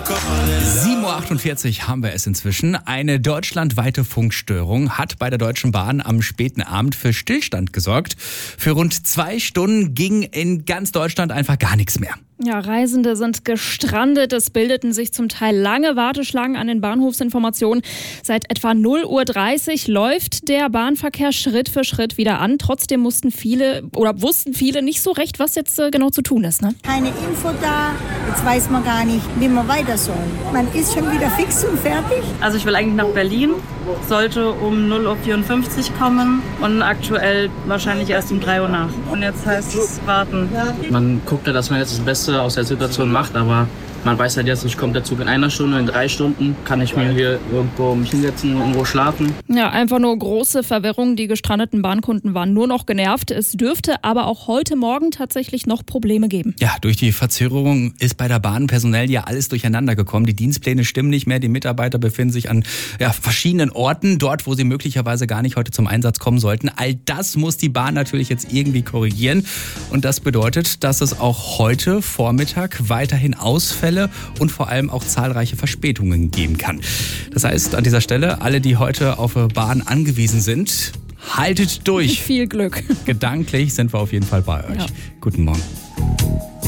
7:48 Uhr haben wir es inzwischen. Eine deutschlandweite Funkstörung hat bei der Deutschen Bahn am späten Abend für Stillstand gesorgt. Für rund 2 Stunden ging in ganz Deutschland einfach gar nichts mehr. Ja, Reisende sind gestrandet. Es bildeten sich zum Teil lange Warteschlangen an den Bahnhofsinformationen. Seit etwa 0:30 Uhr läuft der Bahnverkehr Schritt für Schritt wieder an. Trotzdem wussten viele nicht so recht, was jetzt genau zu tun ist. Ne? Keine Info da. Jetzt weiß man gar nicht, wie man weiter soll. Man ist schon wieder fix und fertig. Also ich will eigentlich nach Berlin, sollte um 0:54 Uhr kommen und aktuell wahrscheinlich erst um 3 Uhr nach. Und jetzt heißt es warten. Man guckt ja, dass man jetzt das Beste aus der Situation macht, aber man weiß halt jetzt nicht, kommt der Zug in 1 Stunde, in 3 Stunden, kann ich mir hier irgendwo mich hinsetzen, irgendwo schlafen. Ja, einfach nur große Verwirrung. Die gestrandeten Bahnkunden waren nur noch genervt. Es dürfte aber auch heute Morgen tatsächlich noch Probleme geben. Ja, durch die Verzögerung ist bei der Bahn personell ja alles durcheinander gekommen. Die Dienstpläne stimmen nicht mehr. Die Mitarbeiter befinden sich an verschiedenen Orten, dort, wo sie möglicherweise gar nicht heute zum Einsatz kommen sollten. All das muss die Bahn natürlich jetzt irgendwie korrigieren. Und das bedeutet, dass es auch heute Vormittag weiterhin Ausfälle und vor allem auch zahlreiche Verspätungen geben kann. Das heißt, an dieser Stelle, alle, die heute auf Bahn angewiesen sind, haltet durch. Viel Glück. Gedanklich sind wir auf jeden Fall bei euch. Ja. Guten Morgen.